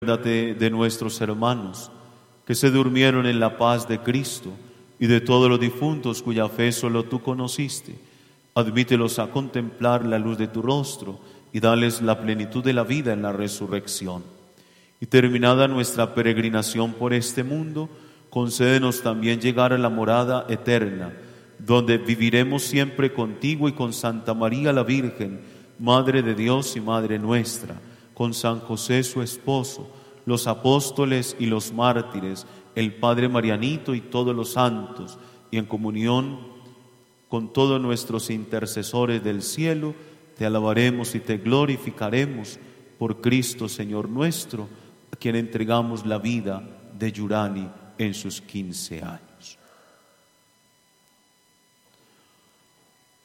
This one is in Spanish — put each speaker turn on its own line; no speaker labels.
Acuérdate de nuestros hermanos que se durmieron en la paz de Cristo y de todos los difuntos cuya fe solo tú conociste. Admítelos a contemplar la luz de tu rostro y dales la plenitud de la vida en la resurrección. Y terminada nuestra peregrinación por este mundo, concédenos también llegar a la morada eterna, donde viviremos siempre contigo y con Santa María la Virgen, Madre de Dios y Madre nuestra, con San José su esposo, los apóstoles y los mártires, el Padre Marianito y todos los santos, y en comunión con todos nuestros intercesores del cielo, te alabaremos y te glorificaremos por Cristo Señor nuestro, a quien entregamos la vida de Yurani en sus 15 años.